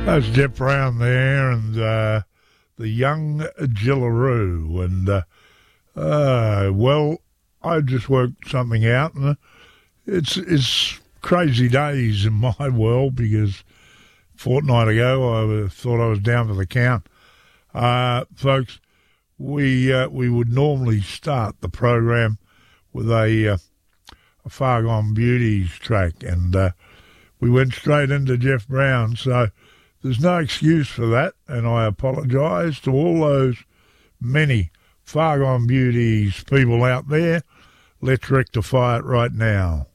That's Jeff Brown there and the Young Jillaroo. And, well, I just worked something out, and it's crazy days in my world because a fortnight ago I thought I was down for the count. Folks, we would normally start the program with a Far Gone Beauties track, and we went straight into Jeff Brown, so there's no excuse for that, and I apologise to all those many Far Gone Beauties people out there. Let's rectify it right now.